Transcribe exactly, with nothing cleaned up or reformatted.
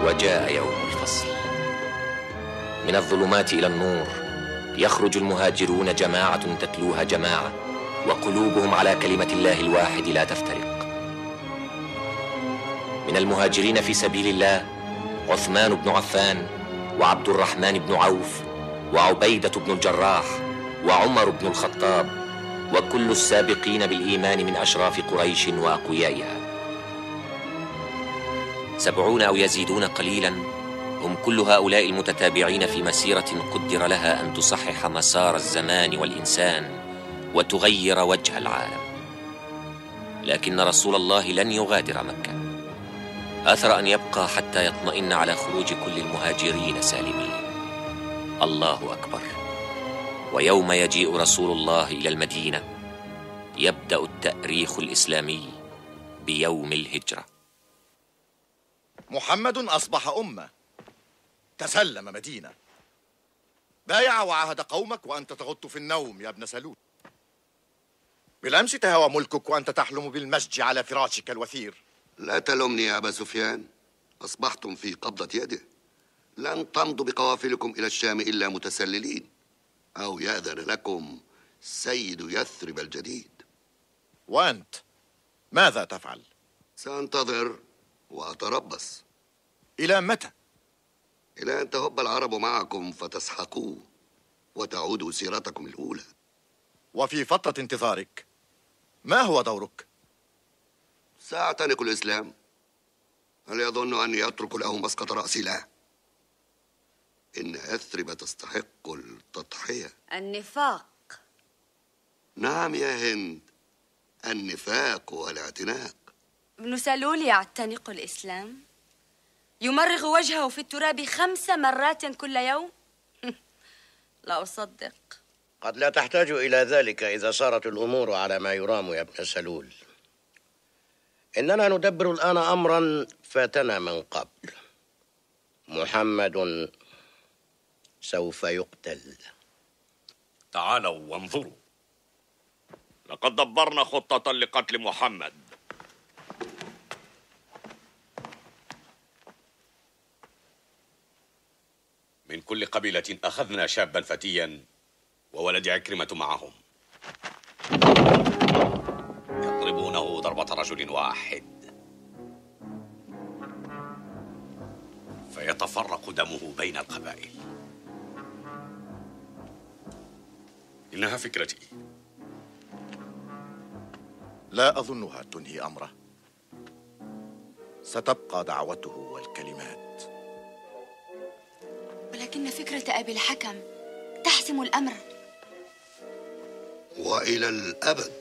وجاء يوم الفصل. من الظلمات إلى النور يخرج المهاجرون جماعة تتلوها جماعة، وقلوبهم على كلمة الله الواحد لا تفترق. من المهاجرين في سبيل الله عثمان بن عفان، وعبد الرحمن بن عوف، وعبيدة بن الجراح، وعمر بن الخطاب، وكل السابقين بالإيمان من أشراف قريش وأقويائها. سبعون أو يزيدون قليلا هم كل هؤلاء المتتابعين في مسيرة قدر لها أن تصحح مسار الزمان والإنسان وتغير وجه العالم. لكن رسول الله لن يغادر مكة، آثر أن يبقى حتى يطمئن على خروج كل المهاجرين سالمين. الله أكبر. ويوم يجيء رسول الله إلى المدينة يبدأ التأريخ الإسلامي بيوم الهجرة. محمد أصبح أمة، تسلم مدينة، بايع وعهد قومك وأنت تغط في النوم يا ابن سلول. بالأمس تهوى ملكك وأنت تحلم بالمسج على فراشك الوثير. لا تلومني يا أبا سفيان، أصبحتم في قبضة يده. لن تمضوا بقوافلكم إلى الشام إلا متسللين، أو يأذن لكم سيد يثرب الجديد. وأنت ماذا تفعل؟ سأنتظر وأتربص. إلى متى؟ إلى أن تهب العرب معكم فتسحقوا وتعودوا سيرتكم الأولى. وفي فترة انتظارك ما هو دورك؟ سأعتنق الإسلام. هل يظن أني أترك له مسقط رأسي؟ لا، إن أثرب تستحق التضحية. النفاق. نعم يا هند، النفاق والاعتناق. ابن سلول يعتنق الإسلام، يمرغ وجهه في التراب خمس مرات كل يوم. لا أصدق. قد لا تحتاج إلى ذلك إذا صارت الأمور على ما يرام يا ابن سلول. إننا ندبر الآن أمرا فاتنا من قبل. محمد سوف يقتل. تعالوا وانظروا، لقد دبرنا خطة لقتل محمد. من كل قبيلة أخذنا شابا فتيا، وولد عكرمة معهم، يضربونه ضربة رجل واحد فيتفرق دمه بين القبائل. إنها فكرتي. لا أظنها تنهي أمره، ستبقى دعوته والكلمات. ولكن فكرة أبي الحكم تحسم الأمر. وإلى الأبد.